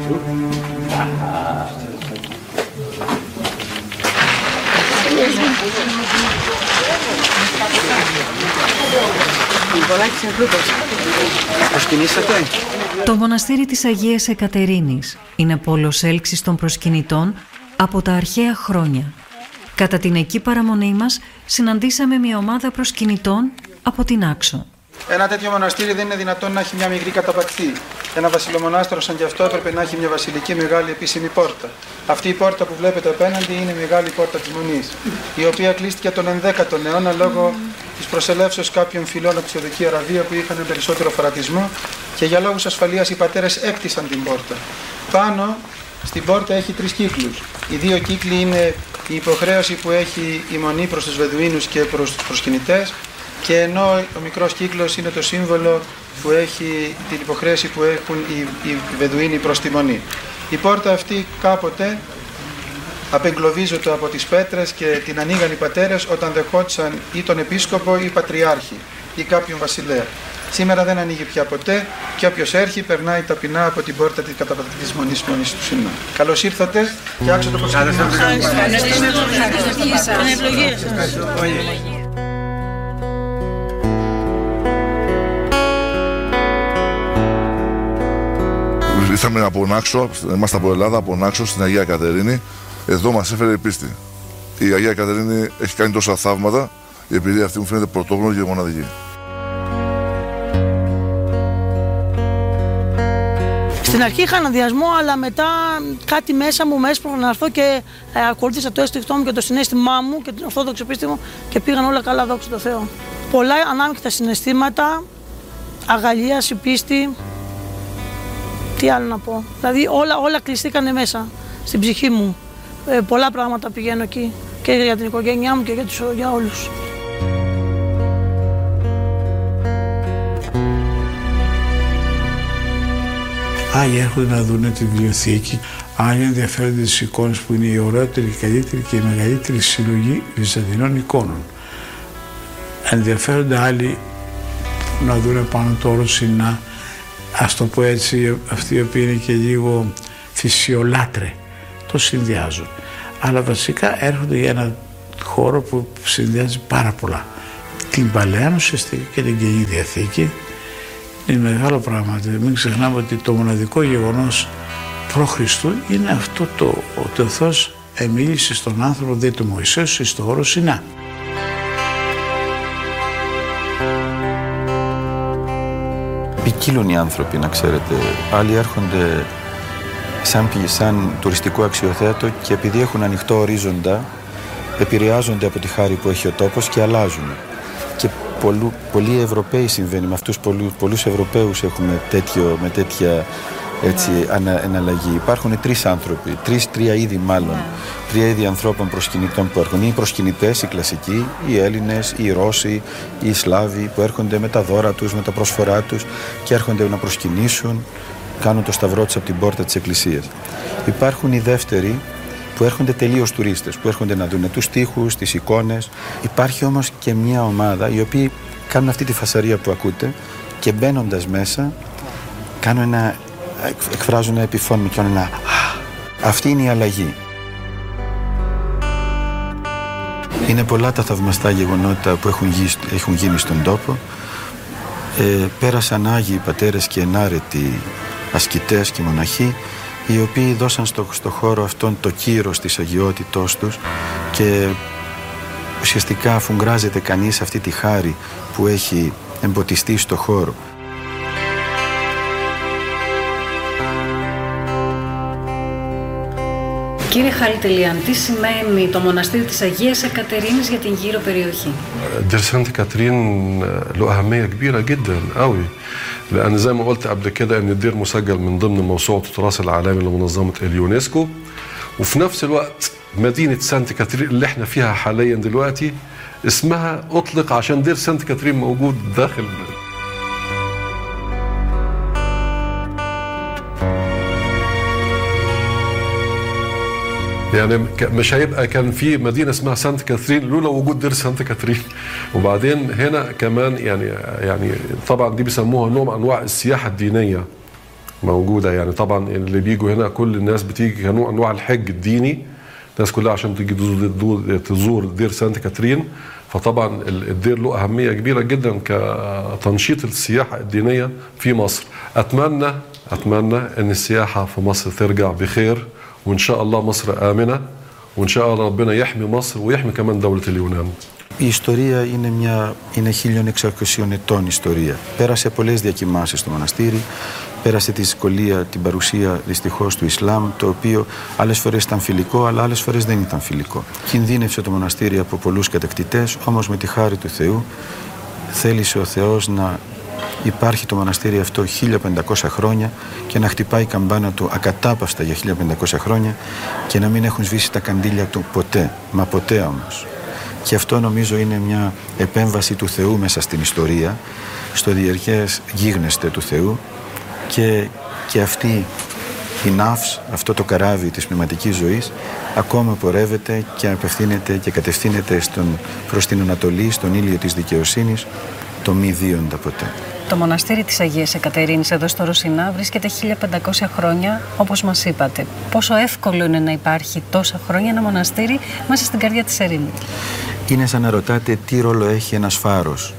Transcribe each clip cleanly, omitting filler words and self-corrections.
Το μοναστήρι της Αγίας Εκατερίνης είναι πόλος έλξης των προσκυνητών από τα αρχαία χρόνια. Κατά την εκεί παραμονή μας συναντήσαμε μια ομάδα προσκυνητών από την Άξο. Ένα τέτοιο μοναστήρι δεν είναι δυνατόν να έχει μια μικρή καταπακτή. Ένα βασιλομονάστρο σαν κι αυτό έπρεπε να έχει μια βασιλική μεγάλη επίσημη πόρτα. Αυτή η πόρτα που βλέπετε απέναντι είναι η μεγάλη πόρτα της Μονής, η οποία κλείστηκε τον 11ο αιώνα λόγω της προσελεύσεως κάποιων φυλών από τη Σαουδική Αραβία που είχαν περισσότερο φανατισμό και για λόγους ασφαλείας οι πατέρες έκτισαν την πόρτα. Πάνω στην πόρτα έχει 3 κύκλους. Οι 2 κύκλοι είναι η υποχρέωση που έχει η Μονή προς τους Βεδουίνους και προς τους προσκυνητές, και ενώ ο μικρός κύκλος είναι το σύμβολο που έχει την υποχρέωση που έχουν οι Βεδουίνοι προς τη Μονή. Η πόρτα αυτή κάποτε απεγκλωβίζεται από τις πέτρες και την ανοίγαν οι πατέρες όταν δεχόντουσαν ή τον επίσκοπο ή πατριάρχη ή κάποιον βασιλέα. Σήμερα δεν ανοίγει πια ποτέ και όποιος έρχει περνάει ταπεινά από την πόρτα της καταπατητικής Μονής του Σινά. Καλώς ήρθατε και άξιο το προσκυνητό. Ήρθαμε από Νάξο, είμαστε από Ελλάδα, από Νάξο στην Αγία Κατερίνη. Εδώ μας έφερε η πίστη. Η Αγία Κατερίνη έχει κάνει τόσα θαύματα, επειδή αυτή μου φαίνεται πρωτόγνωρη και μοναδική. Στην αρχή είχα αναδιασμό, αλλά μετά κάτι μέσα μου με έσπρωχε να έρθω και ακολούθησα το αίσθηκτό μου και το συναίσθημά μου και την ορθόδοξη πίστη μου και πήγαν όλα καλά, δόξα τω Θεώ. Πολλά ανάμεικτα συναισθήματα, αγαλίαση, πίστη. Τι άλλο να πω. Δηλαδή όλα κλειστήκανε μέσα στην ψυχή μου. Πολλά πράγματα πηγαίνω εκεί και για την οικογένειά μου και για όλους. Άλλοι έρχονται να δουν τη βιβλιοθήκη, άλλοι ενδιαφέρονται τις εικόνες που είναι η ωραιότερη, η καλύτερη και η μεγαλύτερη συλλογή βυζαντινών εικόνων. Ενδιαφέρονται άλλοι να δουν πάνω το όρο Σινά, ας το πω έτσι, αυτοί οι οποίοι είναι και λίγο φυσιολάτρε, το συνδυάζουν. Αλλά βασικά έρχονται για ένα χώρο που συνδυάζει πάρα πολλά. Την Παλαιά ουσιαστικά και την Καινή Διαθήκη. Είναι μεγάλο πράγμα. Μην ξεχνάμε ότι το μοναδικό γεγονός π.Χ. είναι αυτό ότι ο Θεός εμίλησε στον άνθρωπο δι' του Μωυσέως στο χώρο Σινά. Ποικίλουν οι άνθρωποι, να ξέρετε. Άλλοι έρχονται σαν τουριστικό αξιοθέατο και επειδή έχουν ανοιχτό ορίζοντα, επηρεάζονται από τη χάρη που έχει ο τόπος και αλλάζουν. Και πολλοί Ευρωπαίοι συμβαίνει, με αυτούς πολλούς Ευρωπαίους έχουμε με τέτοια εναλλαγή. Υπάρχουν 3 άνθρωποι, 3 είδη μάλλον, 3 είδη ανθρώπων προσκυνητών που έρχονται. Οι προσκυνητές, οι κλασικοί, οι Έλληνες, οι Ρώσοι, οι Σλάβοι που έρχονται με τα δώρα τους, με τα προσφορά τους και έρχονται να προσκυνήσουν, κάνουν το σταυρό τους από την πόρτα της εκκλησίας. Υπάρχουν οι δεύτεροι που έρχονται τελείως τουρίστες, που έρχονται να δουν τους τοίχους, τις εικόνες. Υπάρχει όμως και μια ομάδα οι οποίοι κάνουν αυτή τη φασαρία που ακούτε και μπαίνοντας μέσα εκφράζουν ένα επιφώνημα και ένα αυτή είναι η αλλαγή. Είναι πολλά τα θαυμαστά γεγονότα που έχουν γίνει στον τόπο. Πέρασαν Άγιοι πατέρες και ενάρετοι ασκητές και μοναχοί, οι οποίοι δώσαν στο χώρο αυτόν το κύρος της αγιότητός τους και ουσιαστικά αφουγκράζεται κανείς αυτή τη χάρη που έχει εμποτιστεί στο χώρο. Κύριε Χαριτελιάν, τι σημαίνει το μοναστήρι της Αγίας Εκατερίνης για την γύρω περιοχή? دير سانت كاترين له أهمية كبيرة جدا قوي، لأن زي ما قلت قبل كده إن الدير مسجل من ضمن موسوعة التراث العالمي لمنظمة اليونسكو، وفي نفس الوقت مدينة سانت كاترين اللي احنا فيها حاليا دلوقتي اسمها أطلق عشان دير سانت كاترين موجود داخل. يعني مش هيبقى كان في مدينة اسمها سانت كاترين لولا وجود دير سانت كاترين. وبعدين هنا كمان يعني طبعا دي بيسموها نوع من انواع السياحة الدينية. موجودة. يعني طبعا اللي بيجوا هنا كل الناس بتيجي كنوع أنواع الحج الديني، الناس كلها عشان تيجي تزور دير سانت كاترين. فطبعا الدير له أهمية كبيرة جدا كتنشيط السياحة الدينية في مصر. أتمنى أن السياحة في مصر ترجع بخير، وإن شاء الله مصر آمنة، وإن شاء الله ربنا يحمي مصر ويحمي كمان دولة اليونان. Η ιστορία είναι 1600 ετών ιστορία. Πέρασε πολλές διακυμάνσεις στο μοναστήρι, πέρασε τη δυσκολία, την παρουσία δυστυχώς του Ισλάμ, το οποίο άλλες φορές ήταν φιλικό, αλλά άλλες φορές δεν ήταν φιλικό. Κινδύνευσε το μοναστήρι από πολλούς κατακτητές, όμως με τη χάρη του Θεού θέλησε ο Θεός να υπάρχει το μοναστήρι αυτό 1500 χρόνια και να χτυπάει η καμπάνα του ακατάπαυστα για 1500 χρόνια και να μην έχουν σβήσει τα καντήλια του ποτέ, μα ποτέ όμως. Και αυτό νομίζω είναι μια επέμβαση του Θεού μέσα στην ιστορία, στο διαρκές γίγνεσθε του Θεού, και αυτή η ναύς, αυτό το καράβι της πνευματικής ζωής ακόμα πορεύεται και απευθύνεται και κατευθύνεται προς την Ανατολή, στον ήλιο της δικαιοσύνης, το μη δίοντα ποτέ. Το μοναστήρι της Αγίας Εκατερίνης εδώ στο Ρωσινά βρίσκεται 1500 χρόνια, όπως μας είπατε. Πόσο εύκολο είναι να υπάρχει τόσα χρόνια ένα μοναστήρι μέσα στην καρδιά της ερήμου? Είναι σαν να ρωτάτε τι ρόλο έχει ένας φάρος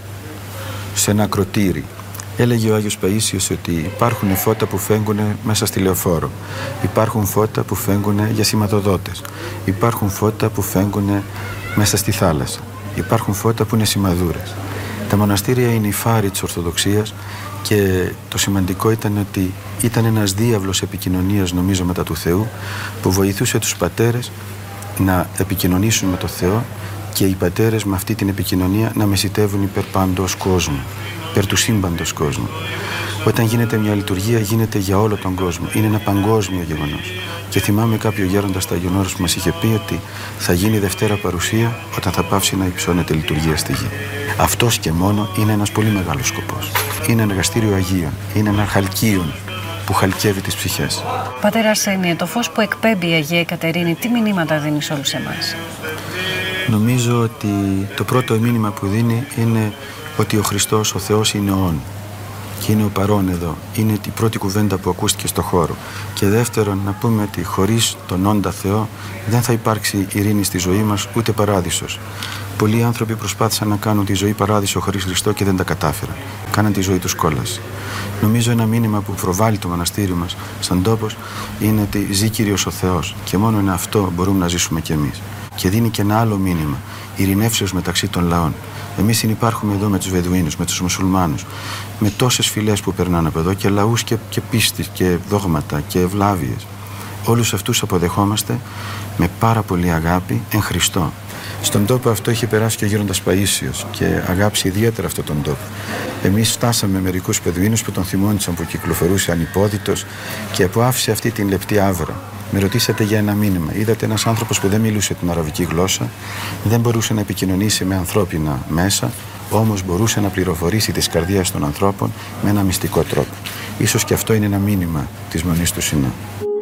σε ένα ακροτήρι. Έλεγε ο Άγιος Παΐσιος ότι υπάρχουν φώτα που φέγγουν μέσα στη λεωφόρο. Υπάρχουν φώτα που φέγγουν για σηματοδότες. Υπάρχουν φώτα που φέγγουν μέσα στη θάλασσα. Υπάρχουν φώτα που είναι σημαδούρες. Τα μοναστήρια είναι η φάρη της Ορθοδοξίας και το σημαντικό ήταν ότι ήταν ένας διάβλος επικοινωνίας, νομίζω, μετά του Θεού, που βοηθούσε τους πατέρες να επικοινωνήσουν με το Θεό και οι πατέρες με αυτή την επικοινωνία να μεσιτεύουν υπέρ παντός κόσμου, υπέρ του σύμπαντος κόσμου. Όταν γίνεται μια λειτουργία, γίνεται για όλο τον κόσμο. Είναι ένα παγκόσμιο γεγονός. Και θυμάμαι κάποιο γέροντα στα Αγιών Όρους που μας είχε πει ότι θα γίνει Δευτέρα παρουσία όταν θα πάψει να υψώνεται λειτουργία στη γη. Αυτός και μόνο είναι ένας πολύ μεγάλος σκοπός. Είναι ένα εργαστήριο Αγίων. Είναι ένα χαλκίον που χαλκεύει τις ψυχές. Πατέρα Αρσένιε, το φως που εκπέμπει η Αγία Εκατερίνη, τι μηνύματα δίνει σε όλους εμάς? Νομίζω ότι το πρώτο μήνυμα που δίνει είναι ότι ο Χριστός, ο Θεός, είναι όν και είναι ο παρόν εδώ. Είναι η πρώτη κουβέντα που ακούστηκε στο χώρο. Και δεύτερον, να πούμε ότι χωρίς τον όντα Θεό δεν θα υπάρξει ειρήνη στη ζωή μας, ούτε παράδεισος. Πολλοί άνθρωποι προσπάθησαν να κάνουν τη ζωή παράδεισο χωρίς Χριστό και δεν τα κατάφεραν. Κάναν τη ζωή τους κόλαση. Νομίζω ένα μήνυμα που προβάλλει το μοναστήρι μας σαν τόπος είναι ότι ζει Κύριος ο Θεός και μόνο είναι αυτό μπορούμε να ζήσουμε κι εμείς. Και δίνει και ένα άλλο μήνυμα, ειρηνεύσεως μεταξύ των λαών. Εμείς συνυπάρχουμε εδώ με τους Βεδουίνους, με τους Μουσουλμάνους, με τόσες φυλές που περνάνε από εδώ και λαούς και πίστης και δόγματα και ευλάβειες. Όλους αυτούς αποδεχόμαστε με πάρα πολύ αγάπη εν Χριστώ. Στον τόπο αυτό είχε περάσει και ο γέροντας Παΐσιος και αγάπησε ιδιαίτερα αυτόν τον τόπο. Εμείς φτάσαμε μερικούς Βεδουίνους που τον θυμώνησαν που κυκλοφορούσε ανυπόδητος και που άφησε αυτή την λεπτή άβρα. Με ρωτήσατε για ένα μήνυμα. Είδατε ένας άνθρωπος που δεν μιλούσε την αραβική γλώσσα, δεν μπορούσε να επικοινωνήσει με ανθρώπινα μέσα, όμως μπορούσε να πληροφορήσει τις καρδιές των ανθρώπων με ένα μυστικό τρόπο. Ίσως και αυτό είναι ένα μήνυμα της Μονής του Σινά.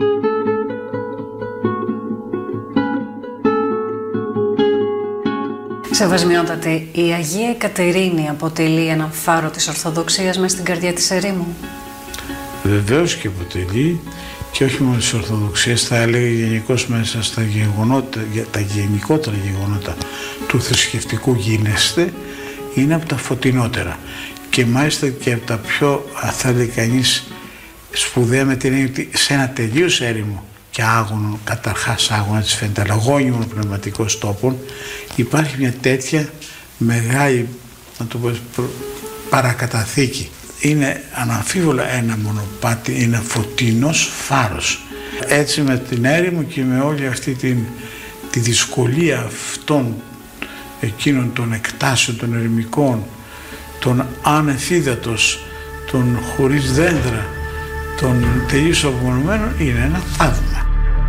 Σεβασμιότατε, η Αγία Εκατερίνη αποτελεί έναν φάρο της Ορθοδοξίας μέσα στην καρδιά της ερήμου? Βεβαίως και αποτελεί, και όχι μόνο της Ορθοδοξίας, θα έλεγα γενικώς μέσα στα γεγονότα, τα γενικότερα γεγονότα του θρησκευτικού γίνεσθε, είναι από τα φωτεινότερα και μάλιστα και από τα πιο, θα λέει κανείς, σπουδαία, με την έννοια ότι σε ένα τελείως έρημο και άγωνο, καταρχάς άγωνα της φαίνεται, αλλά γόνιμων πνευματικών τόπων, υπάρχει μια τέτοια μεγάλη, να το πω, παρακαταθήκη. Είναι αναμφίβολα ένα μονοπάτι, ένα φωτεινός φάρος. Έτσι με την έρημο και με όλη αυτή τη δυσκολία αυτών εκείνων των εκτάσεων, των ερημικών, των ανεφίδατος, των χωρίς δέντρα, των τελείως απομονωμένων, είναι ένα θαύμα.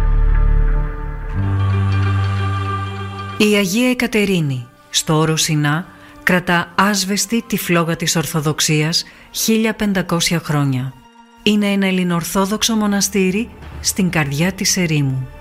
Η Αγία Εκατερίνη στο όρο Σινά κρατά άσβεστη τη φλόγα της Ορθοδοξίας 1500 χρόνια. Είναι ένα ελληνοορθόδοξο μοναστήρι στην καρδιά της ερήμου.